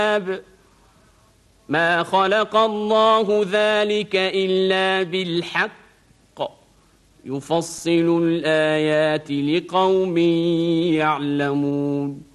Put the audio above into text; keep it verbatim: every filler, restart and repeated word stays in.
ما خلق الله ذلك إلا بالحق يفصل الآيات لقوم يعلمون